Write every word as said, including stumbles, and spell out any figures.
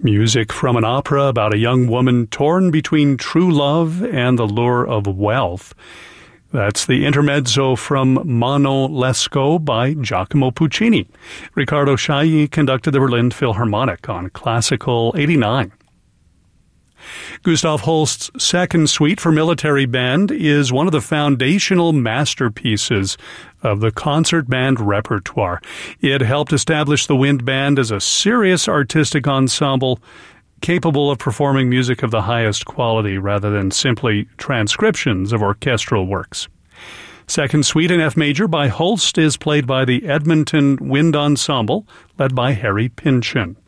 Music from an opera about a young woman torn between true love and the lure of wealth. That's the intermezzo from Mano Lescaut by Giacomo Puccini. Riccardo Chailly conducted the Berlin Philharmonic on Classical eighty-nine. Gustav Holst's Second Suite for Military Band is one of the foundational masterpieces of the concert band repertoire. It helped establish the Wind Band as a serious artistic ensemble capable of performing music of the highest quality rather than simply transcriptions of orchestral works. Second Suite in F major by Holst is played by the Edmonton Wind Ensemble, led by Harry Pynchon.